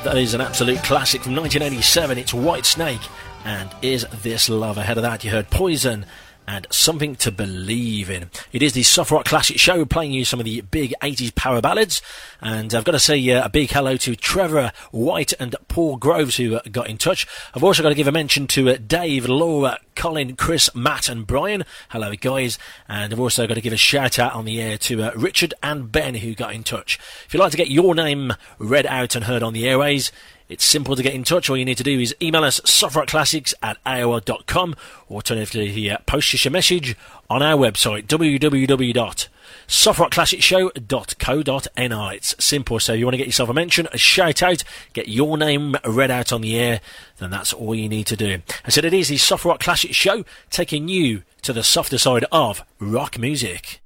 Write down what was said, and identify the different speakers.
Speaker 1: That is an absolute classic from 1987. It's Whitesnake and Is This Love. Ahead of that, you heard Poison and Something to Believe In. It is the Soft Rock Classic Show, playing you some of the big 80s power ballads. And I've got to say a big hello to Trevor White and Paul Groves, who got in touch. I've also got to give a mention to Dave, Laura, Colin, Chris, Matt and Brian. Hello, guys. And I've also got to give a shout out on the air to Richard and Ben, who got in touch. If you'd like to get your name read out and heard on the airways, it's simple to get in touch. All you need to do is email us softrockclassics@aol.com, or alternatively post us your message on our website www.softrockclassicshow.co.nl. It's simple. So if you want to get yourself a mention, a shout out, get your name read out on the air, then that's all you need to do. I said it is the Soft Rock Classic Show, taking you to the softer side of rock music.